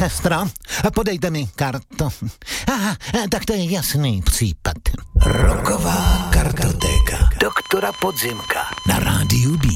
Sestro, podejte mi kartu. Aha, tak to je jasný případ. Rocková kartotéka. Doktora Podzimka Na rádiu B.